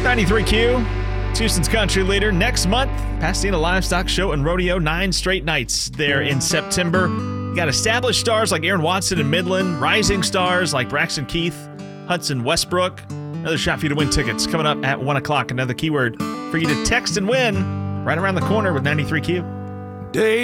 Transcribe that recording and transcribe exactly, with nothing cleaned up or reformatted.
ninety-three Q, it's Houston's country leader. Next month, Pasadena Livestock Show and Rodeo, nine straight nights there in September. You got established stars like Aaron Watson and Midland, rising stars like Braxton Keith, Hudson Westbrook. Another shot for you to win tickets coming up at one o'clock. Another keyword for you to text and win right around the corner with ninety-three Q. Day